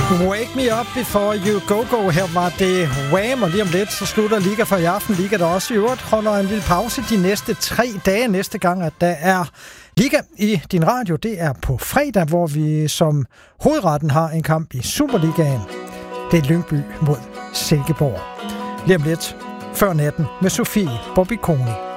Wake me up before you go. Her var det Wham, og lige om lidt, så slutter Liga for i aften. Liga, der også i øvrigt holder en lille pause de næste 3 dage. Næste gang, at der er Liga i din radio, det er på fredag, hvor vi som hovedretten har en kamp i Superligaen. Det er Lyngby mod Silkeborg. Lige om lidt, før natten med Sofie Bobby Kone.